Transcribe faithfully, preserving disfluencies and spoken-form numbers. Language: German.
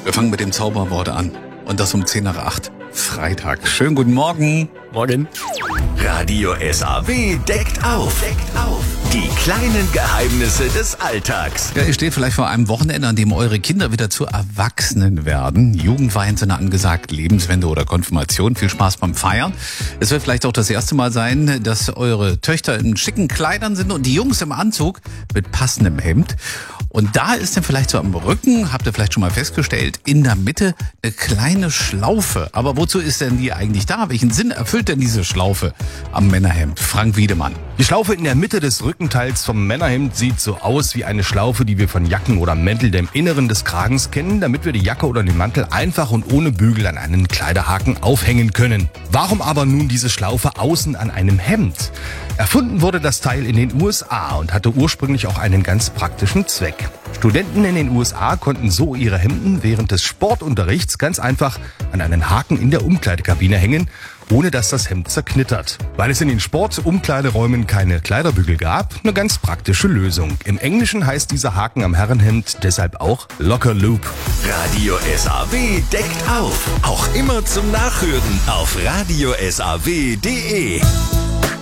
Wir fangen mit dem Zauberwort an. Und das um zehn nach acht. Freitag. Schönen guten Morgen. Morgen. Radio S A W deckt auf. Deckt auf. Die kleinen Geheimnisse des Alltags. Ja, ihr steht vielleicht vor einem Wochenende, an dem eure Kinder wieder zu Erwachsenen werden. Jugendweihen sind angesagt, Lebenswende oder Konfirmation. Viel Spaß beim Feiern. Es wird vielleicht auch das erste Mal sein, dass eure Töchter in schicken Kleidern sind und die Jungs im Anzug mit passendem Hemd. Und da ist dann vielleicht so am Rücken, habt ihr vielleicht schon mal festgestellt, in der Mitte eine kleine Schlaufe. Aber wozu ist denn die eigentlich da? Welchen Sinn erfüllt denn diese Schlaufe am Männerhemd? Frank Wiedemann. Die Schlaufe in der Mitte des Rückenteils vom Männerhemd sieht so aus wie eine Schlaufe, die wir von Jacken oder Mänteln im Inneren des Kragens kennen, damit wir die Jacke oder den Mantel einfach und ohne Bügel an einen Kleiderhaken aufhängen können. Warum aber nun diese Schlaufe außen an einem Hemd? Erfunden wurde das Teil in den U S A und hatte ursprünglich auch einen ganz praktischen Zweck. Studenten in den U S A konnten so ihre Hemden während des Sportunterrichts ganz einfach an einen Haken in der Umkleidekabine hängen, ohne dass das Hemd zerknittert. Weil es in den Sportumkleideräumen keine Kleiderbügel gab, eine ganz praktische Lösung. Im Englischen heißt dieser Haken am Herrenhemd deshalb auch Locker Loop. Radio S A W deckt auf. Auch immer zum Nachhören auf radio s a w punkt d e.